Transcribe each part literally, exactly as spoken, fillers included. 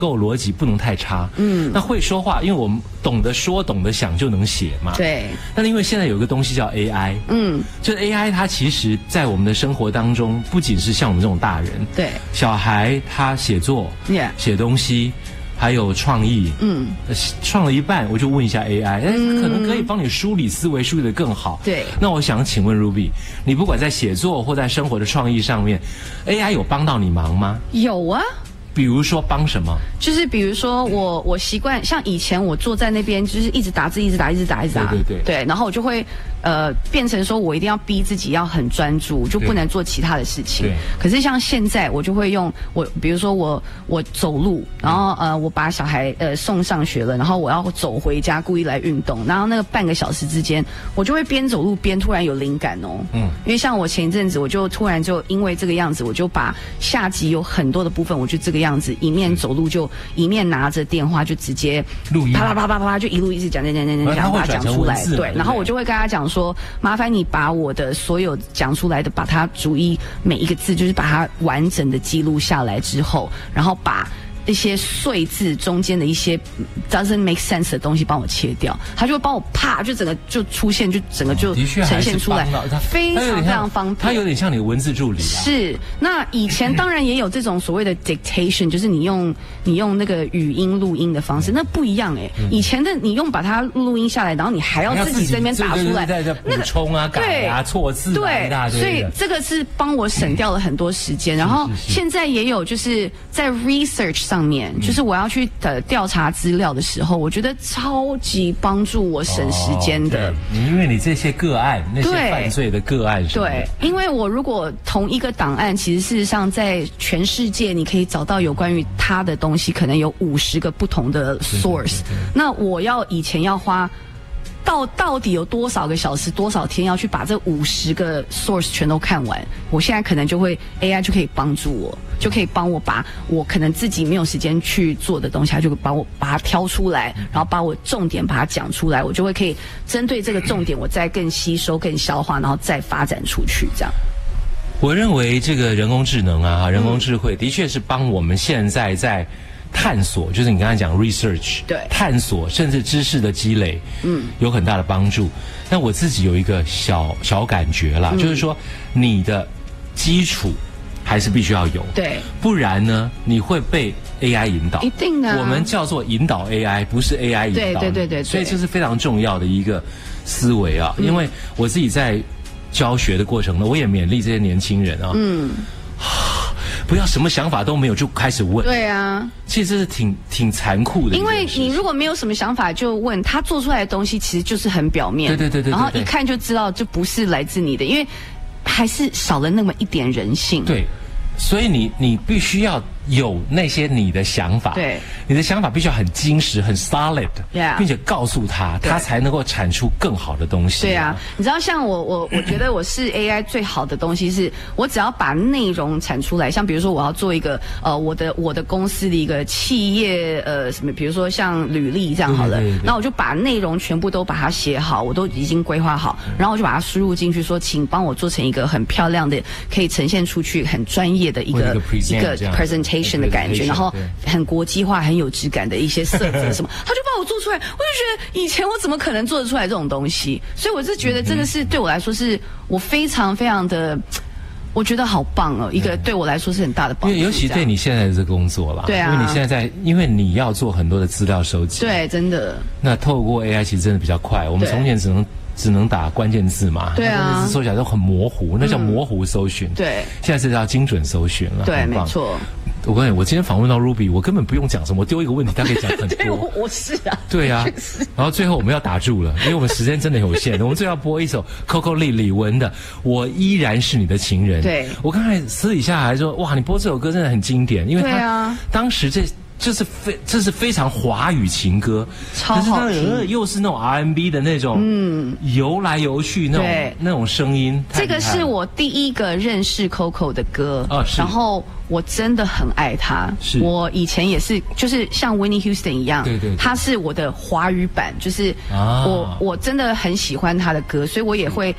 构逻辑不能太差。嗯，那会说话，因为我们懂得说、懂得想就能写嘛。 对。 但因为现在有一个东西叫 A I， 嗯，就是 A I 它其实在我们的生活当中，不仅是像我们这种大人， 对， 小孩他写作、 yeah. 写东西。还有创意，嗯，创了一半，我就问一下 A I， 哎、嗯，可能可以帮你梳理思维，梳理得更好。 对， 那我想请问 Ruby， 你不管在写作或在生活的创意上面 ，A I 有帮到你忙吗？ 有啊。 比如说帮什么？ 就是比如说我我习惯像以前我坐在那边就是一直打字一直打一直打一直打， 对对对， 对，然后我就会呃变成说我一定要逼自己要很专注，就不能做其他的事情。 对。 可是像现在我就会用我比如说我我走路，然后呃我把小孩呃送上学了，然后我要走回家故意来运动，然后那个半个小时之间，我就会边走路边突然有灵感哦。嗯。因为像我前一阵子我就突然就因为这个样子，我就把下集有很多的部分我就这个样子，一面走路就一面拿着电话就直接录音， 啪啪啪啪啪就一路一直讲讲讲讲讲讲把它讲出来，对，然后我就会跟他讲说，麻烦你把我的所有讲出来的，把它逐一每一个字就是把它完整的记录下来之后，然后把一些碎字中间的一些 doesn't make sense 的东西帮我切掉，他就会帮我啪就整个就出现，就整个就呈现出来，非常非常方便。 它有点像你的文字助理啊。 是，那以前当然也有这种所谓的 dictation， 就是你用你用那个语音录音的方式，那不一样哎、欸。嗯、以前的你用把它录音下来，然后你还要自己在那边打出来， 那个补充啊、改啊、错字啊， 对，所以这个是帮我省掉了很多时间。然后现在也有就是在 research 上面，就是我要去呃调查资料的时候，我觉得超级帮助我省时间的。 哦、因为你这些个案，那些犯罪的个案是， 对，因为我如果同一个档案，其实事实上在全世界你可以找到有关于它的东西，可能有五十个不同的 source。那我要以前要花。到到底有多少个小时、多少天要去把这五十个 source 全都看完？我现在可能就会 A I 就可以帮助我，就可以帮我把我可能自己没有时间去做的东西，它就把我把它挑出来，然后把我重点把它讲出来，我就会可以针对这个重点，我再更吸收、更消化，然后再发展出去。这样， 我认为这个人工智能啊，人工智慧的确是帮我们现在在。探索就是你刚才讲 research， 对， 探索甚至知识的积累，嗯，有很大的帮助。但我自己有一个小小感觉啦，嗯、就是说你的基础还是必须要有， 对， 不然呢你会被 A I 引导， 一定的。 我们叫做引导 A I， 不是 A I 引导， 对对对 对, 对。 所以这是非常重要的一个思维啊，嗯、因为我自己在教学的过程呢，我也勉励这些年轻人啊，嗯。不要什么想法都没有就开始问。 对啊， 其实这是挺挺残酷的。 因为你如果没有什么想法就问，他做出来的东西其实就是很表面。 对对对 对, 对。 然后一看就知道就不是来自你的，因为还是少了那么一点人性。 对，所以你你必须要有那些你的想法， 对， 你的想法必须要很精实、很 solid， yeah, 并且告诉他，他才能够产出更好的东西。 对啊，你知道，像我我我觉得我是 A I 最好的东西是，我只要把内容产出来，像比如说我要做一个呃我的我的公司的一个企业呃什么，比如说像履历这样好了，对对对，那我就把内容全部都把它写好，我都已经规划好，然后我就把它输入进去，说请帮我做成一个很漂亮的，可以呈现出去很专业的一个一个 presentation 的感觉，然后很国际化、很有质感的一些色泽什么，他就帮我做出来。我就觉得以前我怎么可能做得出来这种东西？所以我是觉得这个是对我来说是我非常非常的，我觉得好棒哦，一个对我来说是很大的帮助。 因为尤其对你现在的这个工作啦， 对啊， 因为你现在在，因为你要做很多的资料收集， 对，真的。 那透过 A I 其实真的比较快，我们从前只能。只能打关键字嘛， 对啊， 关键字搜起来都很模糊，那叫模糊搜寻。 嗯、对， 现在是叫精准搜寻了。 对，没错。 我跟你，我今天访问到 Ruby， 我根本不用讲什么，我丢一个问题，他可以讲很多。 对，我我是啊。 对啊，然后最后我们要打住了，因为我们时间真的有限，我们最后要播一首 Coco Lee 李玟的《我依然是你的情人》。 对， 我刚才私底下还说，哇，你播这首歌真的很经典，因为他、啊、当时这。这是非这是非常华语情歌， 超好听， 可是又是那种 R and B 的那种，嗯，游来游去那种那种声音。 这个是我第一个认识 Coco 的歌， 哦， 然后我真的很爱他。 是我以前也是，就是像 Whitney Houston 一样， 对 对, 对， 他是我的华语版，就是我、啊、我真的很喜欢他的歌，所以我也会。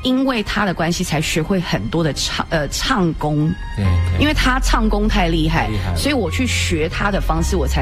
因为他的关系才学会很多的唱呃唱功， 对，对因为他唱功太厉害， 太厉害了所以我去学他的方式，我才